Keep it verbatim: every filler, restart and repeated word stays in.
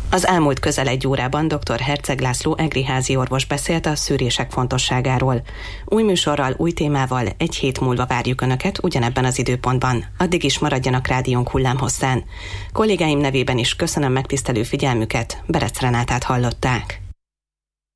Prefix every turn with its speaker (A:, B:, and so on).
A: Az elmúlt közel egy órában dr. Herceg László egri házi orvos beszélt a szűrések fontosságáról. Új műsorral, új témával egy hét múlva várjuk Önöket ugyanebben az időpontban. Addig is maradjanak rádiónk hullámhosszán. Kollégáim nevében is köszönöm megtisztelő figyelmüket, Berec Renátát hallották.